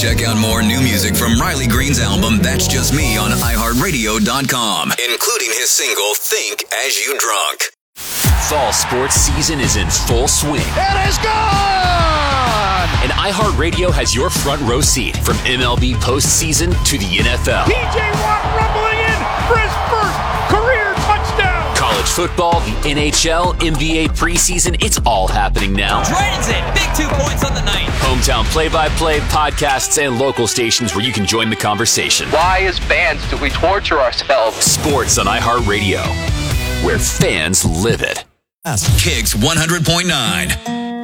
Check out more new music from Riley Green's album, That's Just Me, on iHeartRadio.com, including his single, Think As You Drunk. Fall sports season is in full swing. It is gone! And iHeartRadio has your front row seat from MLB postseason to the NFL. P.J. Watt rumbling in for his first career touchdown! College football, the NHL, NBA preseason, it's all happening now. Dragons it! Big 2 points on the night. Hometown play-by-play, podcasts, and local stations where you can join the conversation. Why, as fans, do we torture ourselves? Sports on iHeartRadio, where fans live it. Kicks 100.9.